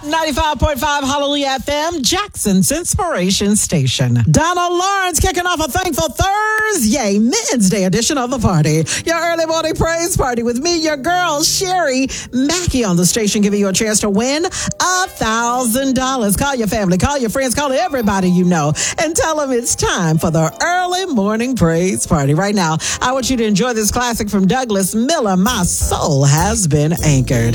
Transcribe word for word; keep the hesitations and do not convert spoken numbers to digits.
ninety-five point five Hallelujah F M, Jackson's Inspiration Station. Donald Lawrence kicking off a Thankful Thursday, Men's Day edition of the party. Your early morning praise party with me, your girl, Sherry Mackey on the station, giving you a chance to win a thousand dollars. Call your family, call your friends, call everybody you know, and tell them it's time for the early morning praise party. Right now, I want you to enjoy this classic from Douglas Miller, My Soul Has Been Anchored.